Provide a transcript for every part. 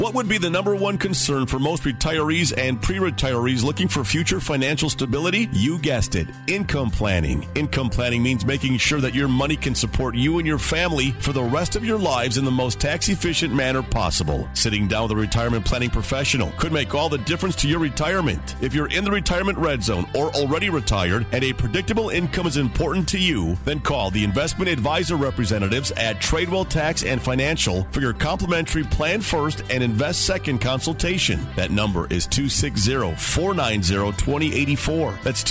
What would be the number one concern for most retirees and pre-retirees looking for future financial stability? You guessed it, income planning. Income planning means making sure that your money can support you and your family for the rest of your lives in the most tax-efficient manner possible. Sitting down with a retirement planning professional could make all the difference to your retirement. If you're in the retirement red zone or already retired and a predictable income is important to you, then call the investment advisor representatives at Tradewell Tax and Financial for your complimentary Plan First and Invest Second consultation. That number is 260-490-2084. That's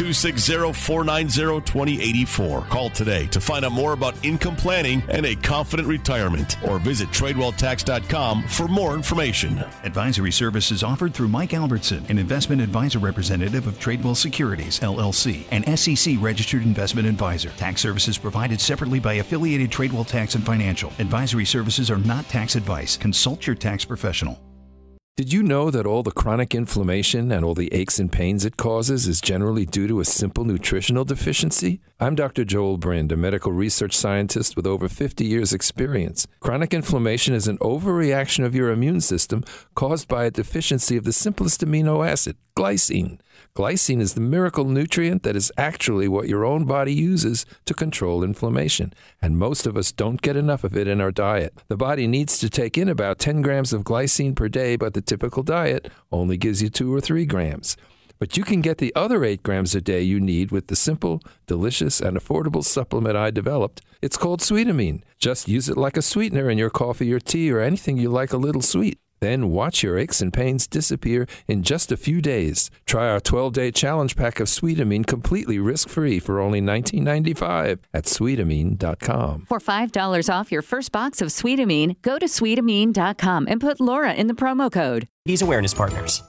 260-490-2084. Call today to find out more about income planning and a confident retirement, or visit TradewellTax.com for more information. Advisory services offered through Mike Albertson, an investment advisor representative of Tradewell Securities, LLC, an SEC-registered investment advisor. Tax services provided separately by affiliated Tradewell Tax and Financial. Advisory services are not tax advice. Consult your tax professional. Did you know that all the chronic inflammation and all the aches and pains it causes is generally due to a simple nutritional deficiency? I'm Dr. Joel Brind, a medical research scientist with over 50 years' experience. Chronic inflammation is an overreaction of your immune system caused by a deficiency of the simplest amino acid, glycine. Glycine is the miracle nutrient that is actually what your own body uses to control inflammation, and most of us don't get enough of it in our diet. The body needs to take in about 10 grams of glycine per day, but the typical diet only gives you 2 or 3 grams. But you can get the other 8 grams a day you need with the simple, delicious, and affordable supplement I developed. It's called Sweetamine. Just use it like a sweetener in your coffee or tea or anything you like a little sweet. Then watch your aches and pains disappear in just a few days. Try our 12-day challenge pack of Sweetamine completely risk-free for only $19.95 at Sweetamine.com. For $5 off your first box of Sweetamine, go to Sweetamine.com and put Laura in the promo code. These awareness partners.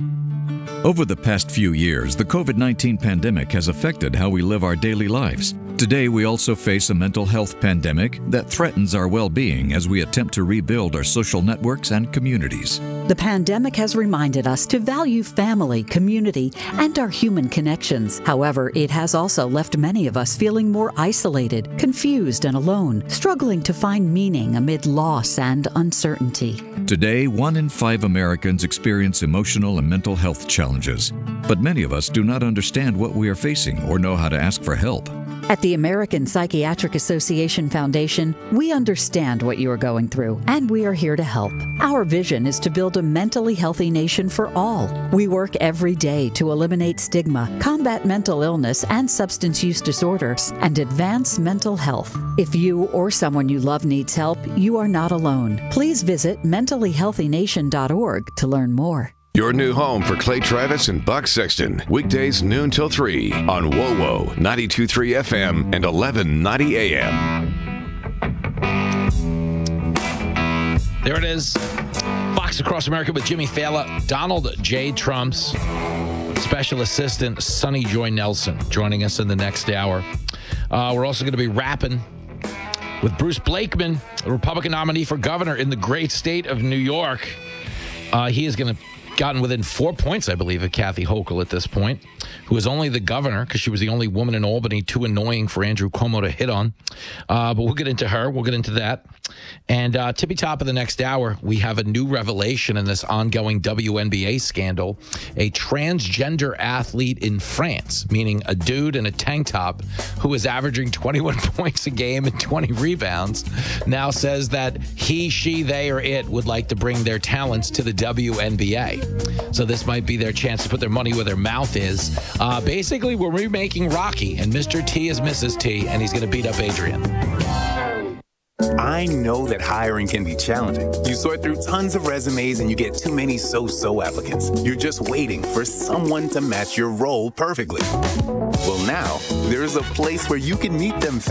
Over the past few years, the COVID-19 pandemic has affected how we live our daily lives. Today, we also face a mental health pandemic that threatens our well-being as we attempt to rebuild our social networks and communities. The pandemic has reminded us to value family, community, and our human connections. However, it has also left many of us feeling more isolated, confused, and alone, struggling to find meaning amid loss and uncertainty. Today, 1 in 5 Americans experience emotional and mental health challenges, but many of us do not understand what we are facing or know how to ask for help. At the American Psychiatric Association Foundation, we understand what you are going through, and we are here to help. Our vision is to build a mentally healthy nation for all. We work every day to eliminate stigma, combat mental illness and substance use disorders, and advance mental health. If you or someone you love needs help, you are not alone. Please visit mentallyhealthynation.org to learn more. Your new home for Clay Travis and Buck Sexton. Weekdays noon till 3 on WOWO 92.3 FM and 1190 AM. There it is. Fox Across America with Jimmy Fallon, Donald J. Trump's Special Assistant Sonny Joy Nelson joining us in the next hour. We're also going to be rapping with Bruce Blakeman, a Republican nominee for governor in the great state of New York. He is going to gotten within 4 points, I believe, of Kathy Hochul at this point, who is only the governor because she was the only woman in Albany too annoying for Andrew Cuomo to hit on. But we'll get into her. We'll get into that. And tippy top of the next hour, we have a new revelation in this ongoing WNBA scandal. A transgender athlete in France, meaning a dude in a tank top who is averaging 21 points a game and 20 rebounds, now says that he, she, they, or it would like to bring their talents to the WNBA. So this might be their chance to put their money where their mouth is. Basically, we're remaking Rocky, and Mr. T is Mrs. T, and he's going to beat up Adrian. I know that hiring can be challenging. You sort through tons of resumes and you get too many so-so applicants. You're just waiting for someone to match your role perfectly. Well, now, there's a place where you can meet them fast